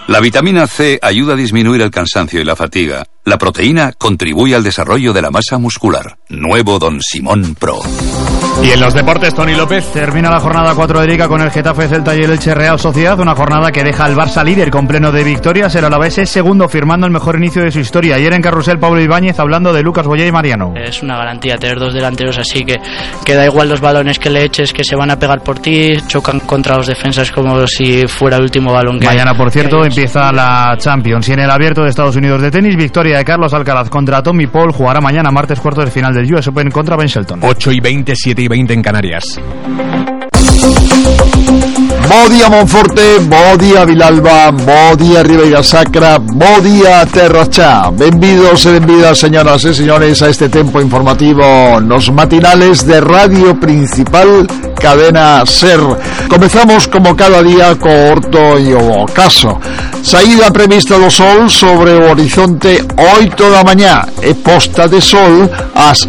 La vitamina C ayuda a disminuir el cansancio y la fatiga. La proteína contribuye al desarrollo de la masa muscular. Nuevo Don Simón Pro. Y en los deportes, Toni López. Termina la jornada 4 de Liga con el Getafe, Celta y el Elche Real Sociedad. Una jornada que deja al Barça líder con pleno de victorias. El Alavés es segundo, firmando el mejor inicio de su historia. Ayer en Carrusel, Pablo Ibáñez hablando de Lucas Boyé y Mariano. Es una garantía tener dos delanteros así, que da igual los balones que le eches, que se van a pegar por ti, chocan contra los defensas como si fuera el último balón que mañana, hay. Por cierto, empieza la Champions. Y en el Abierto de Estados Unidos de tenis, victoria de Carlos Alcaraz contra Tommy Paul. Jugará mañana, martes, cuartos de final del US Open contra Ben Shelton. 8:20, 7:20 en Canarias. Bo día Monforte, bo día Vilalba, bo día Ribeira Sacra, bo día Terra Cha. Benvidos e benvidas, señoras e señores, a este tempo informativo nos matinales de Radio Principal Cadena Ser. Comezamos como cada día co Orto e o Ocaso. Saída prevista do sol sobre o horizonte 8 da mañá e posta de sol ás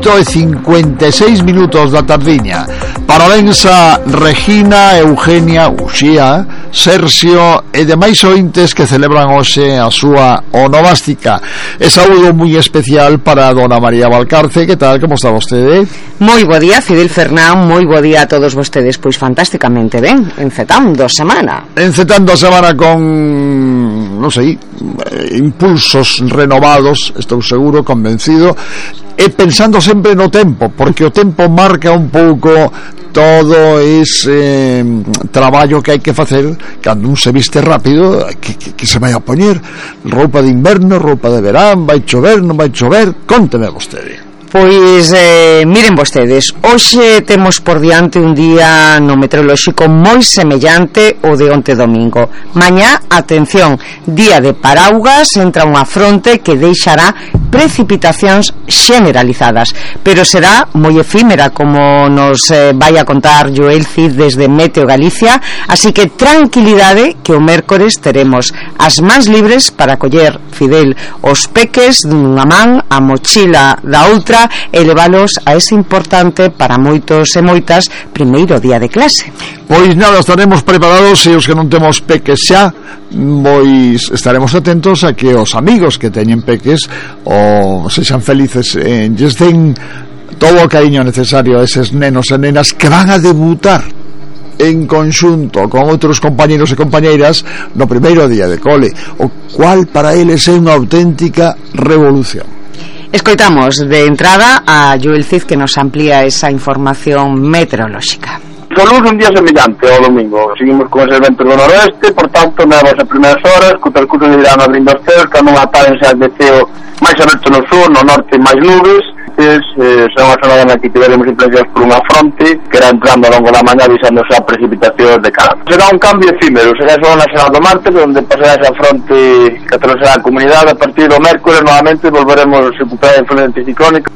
8:56 minutos da tardiña. Parabéns a Regina, Eugenia, Uxía, Sergio e demais ointes que celebran hoxe a súa onomástica. E saúdo moi especial para dona María Valcarce. Que tal, como está vostede? Moi bo día, Fidel Fernán, moi bo día a todos vostedes. Pois fantásticamente ben, encetando a semana con, non sei, impulsos renovados, estou seguro, convencido, e pensando sempre no tempo, porque o tempo marca un pouco todo ese traballo que hai que facer cando un se viste rápido, que se vai a poñer roupa de inverno, roupa de verán, vai chover, non vai chover. Conteme vostede. Pois, miren vostedes, hoxe temos por diante un día no meteorolóxico moi semellante ao de onte domingo. Mañá, atención, día de paraugas, entra unha fronte que deixará precipitacións generalizadas, pero será moi efímera, como nos vai a contar Joel Cid desde Meteo Galicia, así que tranquilidade, que o mércores teremos as mans libres para coller, Fidel, os peques dunha man, a mochila da outra, e levalos a ese importante para moitos e moitas primeiro día de clase. Pois nada, estaremos preparados, e os que non temos peques xa, pois estaremos atentos a que os amigos que teñen peques o sexan felices, lles den todo o cariño necesario a eses nenos e nenas que van a debutar en conxunto con outros compañeros e compañeiras no primeiro día de cole, o cual para eles é unha auténtica revolución. Escoitamos de entrada a Joel Cid, que nos amplía esa información meteorolóxica. Soluz un día semellante ao domingo. Seguimos con ese vento do noroeste, por tanto, nevas as primeiras horas, co percurso de irán abrindo os ceos, cando unha tarde xa de ceo máis aberto no sur, no norte máis nubes. Será unha zona na que tiveremos influencias por unha fronte que irá entrando ao longo da mañá, deixándose a precipitacións de cara. Será un cambio efímero, será só na semana do martes, onde pasará esa fronte que atravesará a comunidade. A partir do mércores, novamente, volveremos a recuperar a influencia anticiclónica.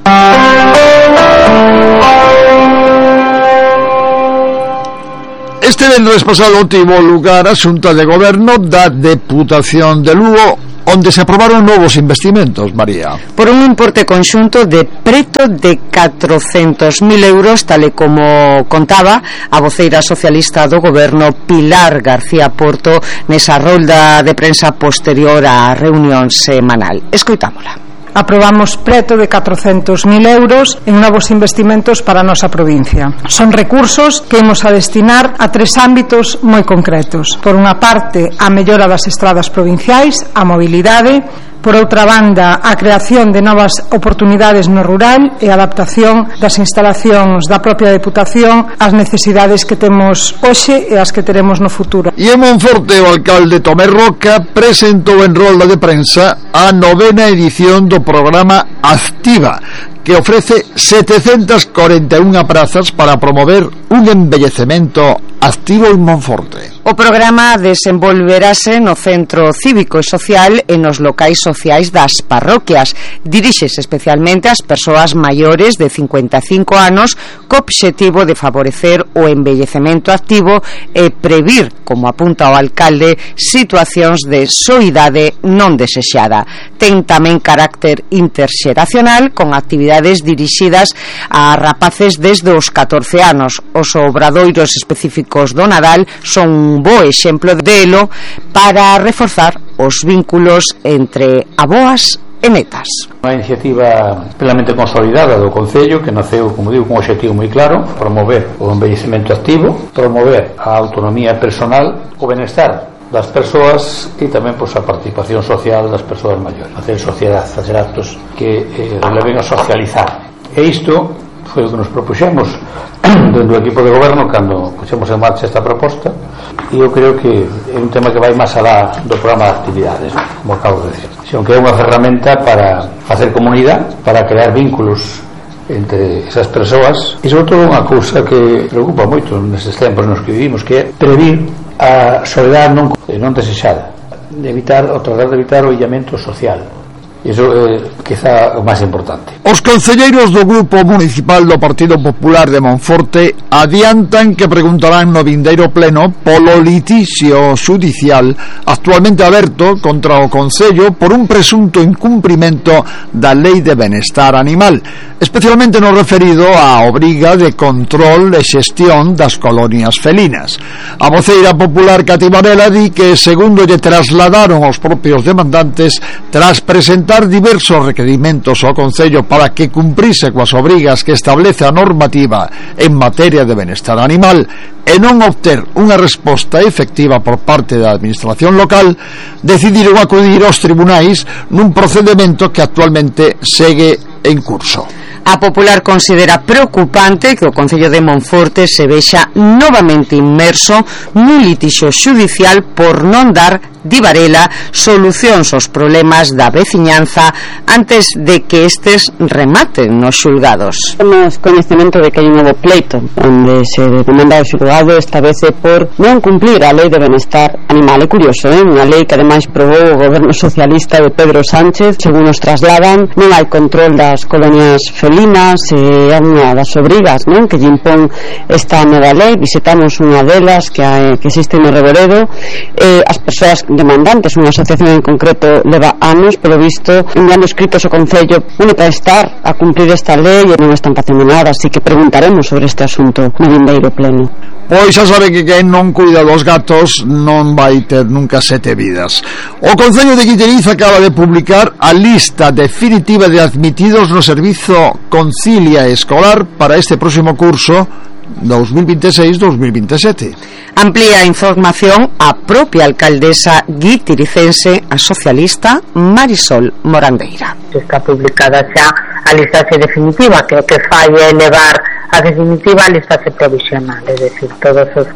Este venres pasado tivo lugar a Xunta de Goberno da Deputación de Lugo, onde se aprobaron novos investimentos, María. Por un importe conxunto de preto de 400.000 euros, tal e como contaba a voceira socialista do Goberno, Pilar García Porto, nesa rolda de prensa posterior á reunión semanal. Escoitámola. Aprobamos preto de 400.000 euros en novos investimentos para a nosa provincia. Son recursos que imos a destinar a tres ámbitos moi concretos. Por unha parte, a mellora das estradas provinciais, a mobilidade. Por outra banda, a creación de novas oportunidades no rural e a adaptación das instalacións da propia Deputación ás necesidades que temos hoxe e as que teremos no futuro. E en Monforte, o alcalde Tomé Roca presentou en rolda de prensa a 9ª edición do programa Activa, que ofrece 741 prazas para promover un envellecemento activo en Monforte. O programa desenvolverase no Centro Cívico e Social e nos locais sociais das parroquias. Diríxese especialmente ás persoas maiores de 55 anos co obxectivo de favorecer o envellecemento activo e previr, como apunta o alcalde, situacións de soidade non desexada. Ten tamén carácter interxeracional con actividades actividades dirixidas a rapaces desde os 14 anos. Os obradoiros específicos do Nadal son un bo exemplo delo para reforzar os vínculos entre aboas e netas. Unha iniciativa plenamente consolidada do Concello que naceu, como digo, con un objetivo moi claro: promover o envellecemento activo, promover a autonomía personal, o benestar das persoas e tamén a participación social das persoas maiores, facer sociedade, facer actos que leven a socializar. E isto foi o que nos propuxemos dentro do equipo de goberno cando puxemos en marcha esta proposta, e eu creo que é un tema que vai máis alá do programa de actividades, como acabo de decir, sino que é unha ferramenta para facer comunidade, para crear vínculos entre esas persoas, e sobre todo unha cousa que preocupa moito nestes tempos nos que vivimos, que é previr a soledade non desexada, tratar de evitar o illamento social. Iso é quizá o máis importante. Os concelleiros do Grupo Municipal do Partido Popular de Monforte adiantan que preguntarán no vindeiro pleno polo litixio xudicial actualmente aberto contra o Concello por un presunto incumprimento da Lei de Benestar Animal, especialmente no referido á obriga de control e xestión das colonias felinas. A voceira popular Cati Varela di que, segundo lle trasladaron os propios demandantes, tras presentar diversos requerimentos ao Concello para que cumprise coas obrigas que establece a normativa en materia de benestar animal e non obter unha resposta efectiva por parte da administración local, decidiron acudir aos tribunais nun procedimento que actualmente segue en curso. A Popular considera preocupante que o Concello de Monforte se vexa novamente inmerso nun litixio xudicial por non dar, di Varela, solucións aos problemas da veciñanza antes de que estes rematen nos xulgados. Temos coñecemento de que hai un novo pleito onde se demanda o xulgado esta vez por non cumplir a Lei de Benestar Animal. É curioso, unha lei que ademais probou o goberno socialista de Pedro Sánchez. Según nos trasladan, non hai control das colonias felinas, é unha das obrigas, non, que lle impón esta nova lei. Visitamos unha delas que existe no Reboredo. As persoas demandantes, unha asociación en concreto, leva anos, polo visto, enviando escritos ao Concello para estar a cumprir esta lei e non están facendo nada, así que preguntaremos sobre este asunto no vindeiro pleno. Pois xa sabe que quen non cuida dos gatos non vai ter nunca 7 vidas. O Concello de Guitiriz acaba de publicar a lista definitiva de admitidos no servizo Concilia Escolar para este próximo curso 2026-2027. Amplía a información a propia alcaldesa guitiricense, a socialista Marisol Morandeira. Está publicada xa a listaxe definitiva, que o que fai é elevar a definitiva a listaxe provisional, é dicir, todos os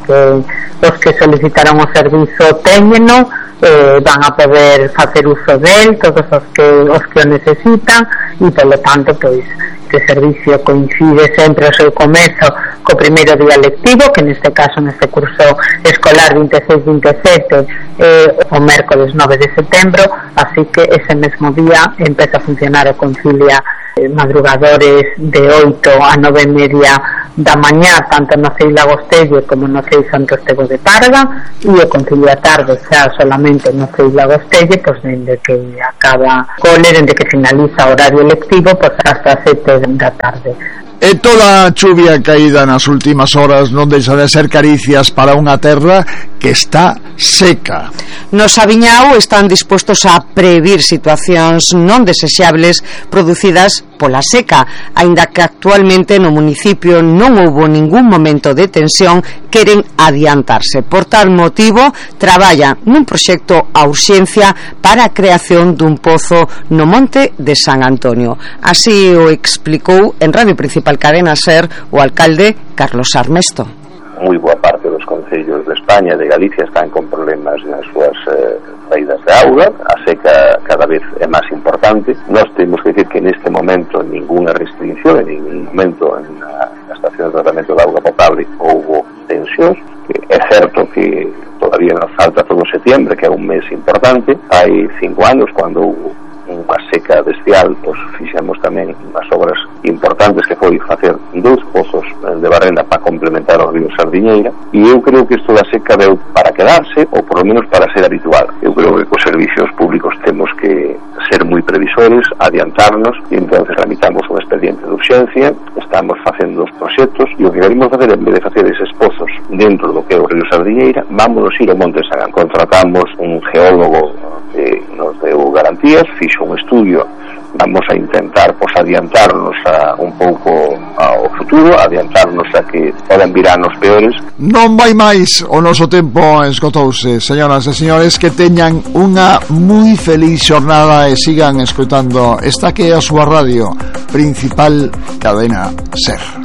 que solicitaron o servizo téñeno, van a poder facer uso del, todos os que o necesitan, e polo tanto, pois, que o servicio coincide sempre o seu comezo co primeiro día lectivo, que neste caso, neste curso escolar 26-27, o mércoles 9 de setembro, así que ese mesmo día empeza a funcionar o Concilia madrugadores de 8 a 9:30 da mañá, tanto no CEI Lagostelle como no CEI Santo Estevo de Parga, e o Concilia tarde xa solamente no CEI Lagostelle, pois dende que acaba cole, dende que finaliza o horario lectivo, pois hasta 7 da tarde. E toda a chuvia caída nas últimas horas non deixa de ser caricias para unha terra que está seca. No Sabiñao están dispostos a previr situacións non desexables producidas pola seca, aínda que actualmente no municipio non houbo ningún momento de tensión, queren adiantarse. Por tal motivo, traballa nun proxecto a urxencia para a creación dun pozo no monte de San Antonio. Así o explicou en Radio Principal Cadena Ser o alcalde Carlos Armesto. Moi boa parte dos concellos de España, de Galicia, están con problemas nas súas saídas de auga. A seca cada vez é máis importante. Nós temos que decir que neste momento ninguna restricción, en ningún momento na estación de tratamento de auga potable houve tensións. É certo que todavía nos falta todo setembro, que é un mes importante. Hai 5 anos, cando houve unha seca bestial, pois fixemos tamén unhas obras importantes que foi facer 2 pozos de barrenda para complementar o río Sardiñeira, e eu creo que isto da seca deu para quedarse, ou por lo menos para ser habitual. Eu creo que cos servicios públicos temos que ser moi previsores, adiantarnos, e entonces tramitamos un expediente de urxencia, estamos facendo os proxectos, e o que queremos facer, en vez de facer eses pozos dentro do que é o río Sardiñeira, vámonos ir ao Monte Sagán. Contratamos un geólogo que nos deu garantías, fixo un estudio. Vamos a intentar adiantarnos un pouco ao futuro, adiantarnos a que poden vir anos peores. Non vai máis, o noso tempo esgotouse. Señoras e señores, que teñan unha moi feliz xornada e sigan escutando esta que é a súa radio principal, Cadena SER.